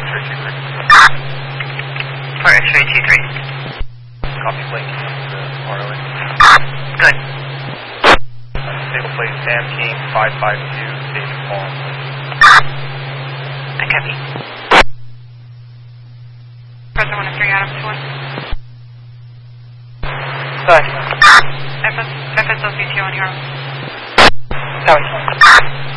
For X-ray 23. Copy plate ROA. Good. Table plate Sam King 552 David Paul. I copy. Pressure 1 of 3 Adams 1. Good. FSLC2 on Hero. Sorry.